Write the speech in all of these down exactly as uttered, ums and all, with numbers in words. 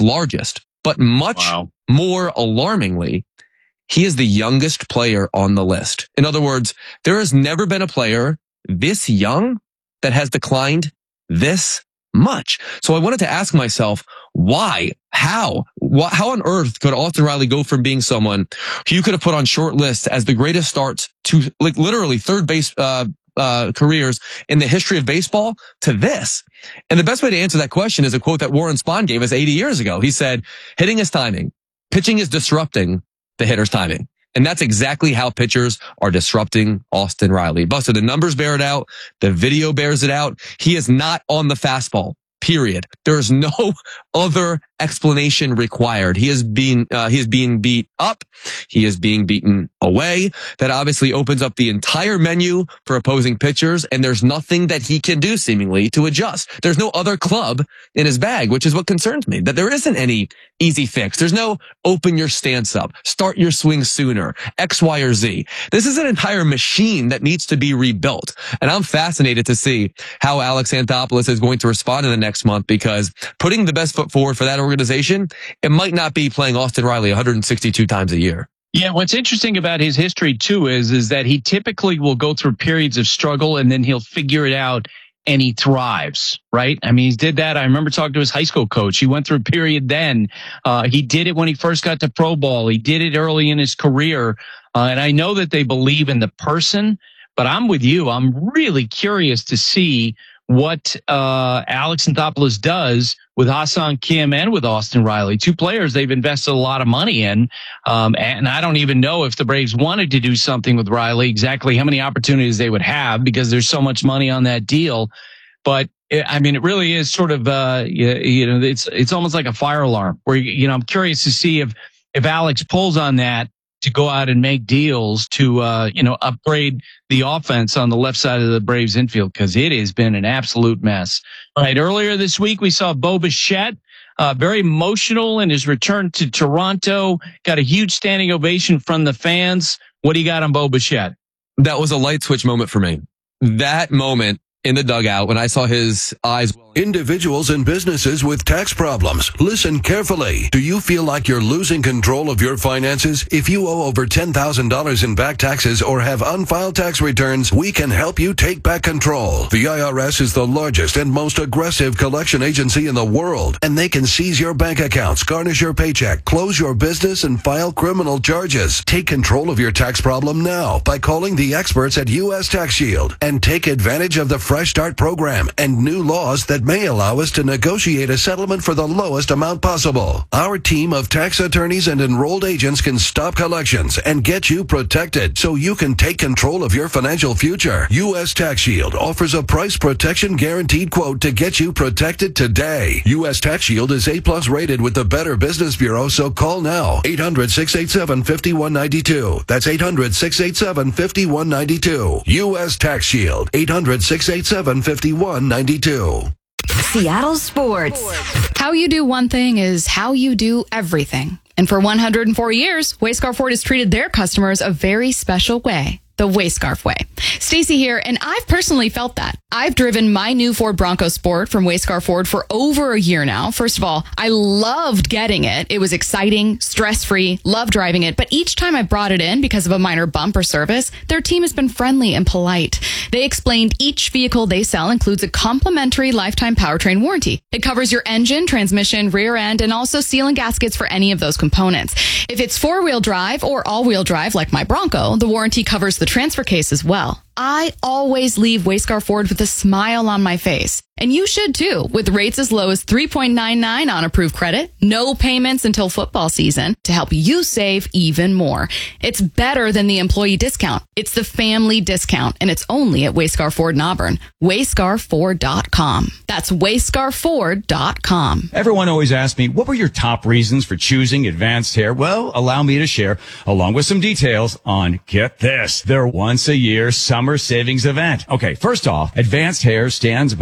largest. But much wow. more alarmingly, he is the youngest player on the list. In other words, there has never been a player this young that has declined this much. So I wanted to ask myself, why? How? What, how on earth could Austin Riley go from being someone who you could have put on short lists as the greatest starts to like literally third base uh, uh, careers in the history of baseball to this? And the best way to answer that question is a quote that Warren Spahn gave us eighty years ago. He said, hitting is timing. Pitching is disrupting the hitter's timing. And that's exactly how pitchers are disrupting Austin Riley. Buster, the numbers bear it out. The video bears it out. He is not on the fastball. Period. There is no other explanation required. He is being, uh, he is being beat up. He is being beaten away. That obviously opens up the entire menu for opposing pitchers, and there's nothing that he can do seemingly to adjust. There's no other club in his bag, which is what concerns me, that there isn't any easy fix. There's no open your stance up, start your swing sooner, X, Y, or Z. This is an entire machine that needs to be rebuilt. And I'm fascinated to see how Alex Anthopoulos is going to respond in the next month, because putting the best foot forward for that organization, it might not be playing Austin Riley one hundred sixty-two times a year. Yeah, what's interesting about his history too is, is that he typically will go through periods of struggle and then he'll figure it out and he thrives, right? I mean, he did that. I remember talking to his high school coach. He went through a period then. Uh, he did it when he first got to pro ball. He did it early in his career. Uh, and I know that they believe in the person, but I'm with you. I'm really curious to see what uh Alex Anthopoulos does with Ha-Seong Kim and with Austin Riley, two players they've invested a lot of money in. Um, and I don't even know if the Braves wanted to do something with Riley, exactly how many opportunities they would have, because there's so much money on that deal. But I mean, it really is sort of, uh, you, you know, it's, it's almost like a fire alarm where, you know, I'm curious to see if, if Alex pulls on that to go out and make deals to, uh, you know, upgrade the offense on the left side of the Braves infield, because it has been an absolute mess. All right. Earlier this week, we saw Bo Bichette, uh, very emotional in his return to Toronto, got a huge standing ovation from the fans. What do you got on Bo Bichette? That was a light switch moment for me. That moment in the dugout when I saw his eyes. Individuals and businesses with tax problems, listen carefully. Do you feel like you're losing control of your finances? If you owe over ten thousand dollars in back taxes or have unfiled tax returns, we can help you take back control. The I R S is the largest and most aggressive collection agency in the world, and they can seize your bank accounts, garnish your paycheck, close your business, and file criminal charges. Take control of your tax problem now by calling the experts at U S Tax Shield and take advantage of the Fresh Start program and new laws that may allow us to negotiate a settlement for the lowest amount possible. Our team of tax attorneys and enrolled agents can stop collections and get you protected so you can take control of your financial future. U S Tax Shield offers a price protection guaranteed quote to get you protected today. U S Tax Shield is A plus rated with the Better Business Bureau, so call now. eight hundred, six eight seven, five one nine two. That's eight hundred, six eight seven, five one nine two. U S Tax Shield. eight hundred, six eight seven, five one nine two. Seattle Sports. How you do one thing is how you do everything. And for one hundred four years, Wayscar Ford has treated their customers a very special way. The Wayscarf way. Stacy here, and I've personally felt that. I've driven my new Ford Bronco Sport from Wayscar Ford for over a year now. First of all, I loved getting it. It was exciting, stress-free, loved driving it. But each time I brought it in because of a minor bump or service, their team has been friendly and polite. They explained each vehicle they sell includes a complimentary lifetime powertrain warranty. It covers your engine, transmission, rear end, and also seal and gaskets for any of those components. If it's four-wheel drive or all-wheel drive like my Bronco, the warranty covers the transfer case as well. I always leave Wayscar Ford with a smile on my face. And you should too, with rates as low as three point nine nine on approved credit, no payments until football season to help you save even more. It's better than the employee discount. It's the family discount, and it's only at Wayscar Ford in Auburn. Wayscar Ford dot com. That's Wayscar Ford dot com. Everyone always asks me, what were your top reasons for choosing Advanced Hair? Well, allow me to share, along with some details on, get this, their once a year summer savings event. Okay, first off, Advanced Hair stands by the result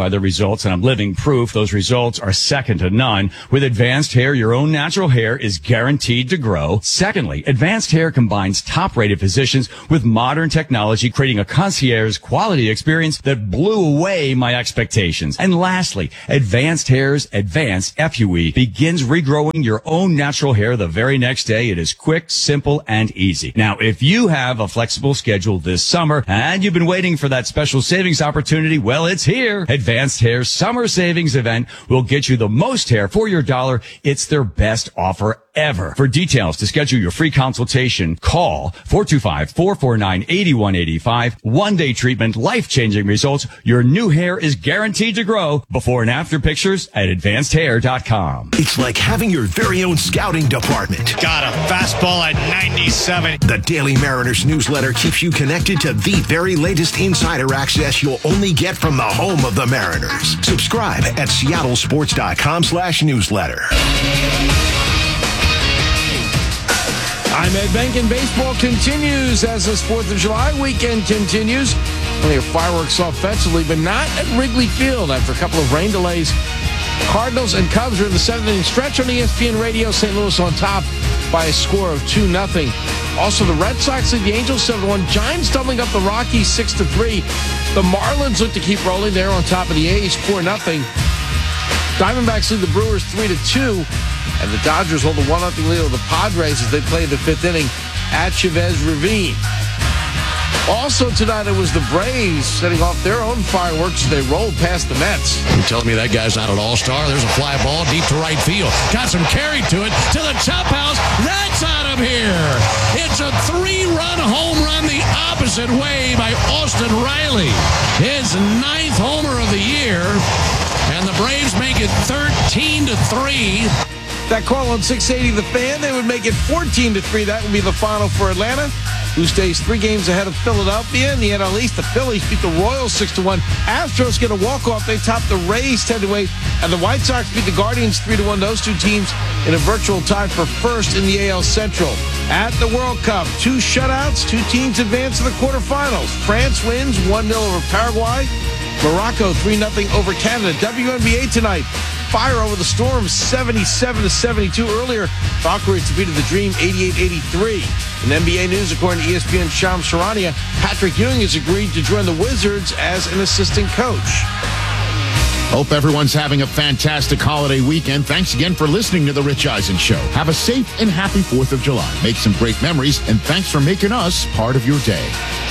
results, and I'm living proof those results are second to none. With Advanced Hair, your own natural hair is guaranteed to grow. Secondly, Advanced Hair combines top-rated physicians with modern technology, creating a concierge quality experience that blew away my expectations. And lastly, Advanced Hair's Advanced F U E begins regrowing your own natural hair the very next day. It is quick, simple, and easy. Now, if you have a flexible schedule this summer and you've been waiting for that special savings opportunity, well, it's here. Advanced Hair's summer savings event will get you the most hair for your dollar. It's their best offer ever. For details to schedule your free consultation, call four two five, four four nine, eight one eight five. One-day treatment, life-changing results. Your new hair is guaranteed to grow. Before and after pictures at advanced hair dot com. It's like having your very own scouting department. Got a fastball at ninety-seven. The Daily Mariners newsletter keeps you connected to the very latest insider access you'll only get from the home of the Mariners. Subscribe at seattle sports dot com slash newsletter. I'm Ed Benkin. Baseball continues as this fourth of July weekend continues. Plenty of fireworks offensively, but not at Wrigley Field after a couple of rain delays. Cardinals and Cubs are in the seventh inning stretch on E S P N Radio. Saint Louis on top by a score of two nothing. Also, the Red Sox lead the Angels seven to one. Giants doubling up the Rockies six to three. The Marlins look to keep rolling. They're on top of the A's four nothing. Diamondbacks lead the Brewers three to two. And the Dodgers hold a one nothing lead over the Padres as they play the fifth inning at Chavez Ravine. Also tonight, it was the Braves setting off their own fireworks as they rolled past the Mets. You telling me that guy's not an all-star? There's a fly ball deep to right field. Got some carry to it, to the top house. That's out of here. It's a three-run home run the opposite way by Austin Riley. His ninth homer of the year. And the Braves make it thirteen to three. That call on six eighty The Fan, they would make it fourteen to three. That would be the final for Atlanta, who stays three games ahead of Philadelphia. In the N L East, the Phillies beat the Royals six to one. Astros get a walk-off. They top the Rays ten to eight. And the White Sox beat the Guardians three to one. Those two teams in a virtual tie for first in the A L Central. At the World Cup, two shutouts, two teams advance to the quarterfinals. France wins one nil over Paraguay. Morocco three nothing over Canada. W N B A tonight. Fire over the Storm seventy-seven to seventy-two. Earlier, Valkyries defeated the Dream eighty-eight eighty-three. In N B A news, according to E S P N's Shams Charania, Patrick Ewing has agreed to join the Wizards as an assistant coach. Hope everyone's having a fantastic holiday weekend. Thanks again for listening to The Rich Eisen Show. Have a safe and happy fourth of July. Make some great memories, and thanks for making us part of your day.